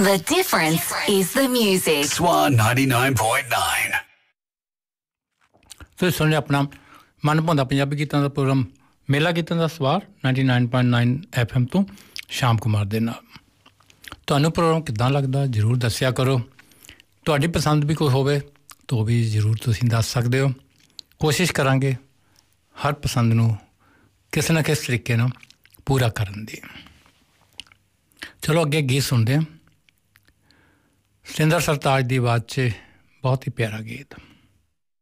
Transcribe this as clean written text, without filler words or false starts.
The difference is the music. Swan 99.9. ਤੁਸੀਂ ਸੁਣਿਆ ਆਪਣਾ ਮਨਭਾਉਂਦਾ ਪੰਜਾਬੀ ਗੀਤਾਂ ਦਾ ਪ੍ਰੋਗਰਾਮ ਮੇਲਾ ਗੀਤਾਂ ਦਾ ਸਵਾਰ 99.9 FM ਤੋਂ ਸ਼ਾਮ ਕੁਮਾਰ ਦੇ ਨਾਲ। ਤੁਹਾਨੂੰ ਪ੍ਰੋਗਰਾਮ ਕਿੱਦਾਂ ਲੱਗਦਾ ਜ਼ਰੂਰ ਦੱਸਿਆ ਕਰੋ। ਤੁਹਾਡੀ ਪਸੰਦ ਵੀ ਕੋਈ ਹੋਵੇ ਤਾਂ ਵੀ ਜ਼ਰੂਰ ਤੁਸੀਂ ਦੱਸ ਸਕਦੇ ਹੋ। ਕੋਸ਼ਿਸ਼ ਕਰਾਂਗੇ ਹਰ ਪਸੰਦ ਨੂੰ ਕਿਸੇ ਨਾ ਕਿਸੇ ਤਰੀਕੇ ਨਾਲ ਪੂਰਾ ਕਰਨ ਦੀ। ਚਲੋ ਅੱਗੇ ਗੀਤ ਸੁਣਦੇ ਹਾਂ। ਸਤਿੰਦਰ ਸਰਤਾਜ ਦੀ ਆਵਾਜ਼ 'ਚ ਬਹੁਤ ਹੀ ਪਿਆਰਾ ਗੀਤ।